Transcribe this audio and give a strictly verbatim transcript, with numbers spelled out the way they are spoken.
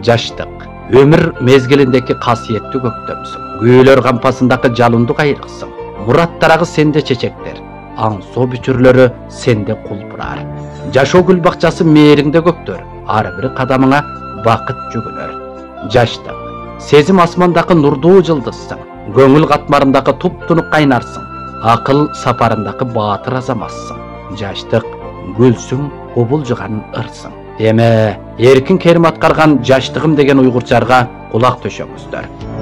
Жаштык. Өмір мезгилиндеки касиеттүү көктөмсүң. Күүлөр кампасындагы жалындуу кайрыксың. Мураттарагы сенде чечектер. Аң соо бүчүрлөрү сенде кулпурар. Жашоо гүл бакчасы мээриңде көктөр. Ар бир кадамыңа бакыт жүгүнөр. Жаштык. Сезим асмандагы нурдуу жылдызсың. Көңүл катмарындагы туп-тунук кайнарсың. Акыл сапарындагы баатыр азаматсың. Жаштык. Гүлсүң, кубулжуган ырсың. Эме, эркин керим аткарган жаштыгым деген уйгурчарга кулак төшөңүздөр.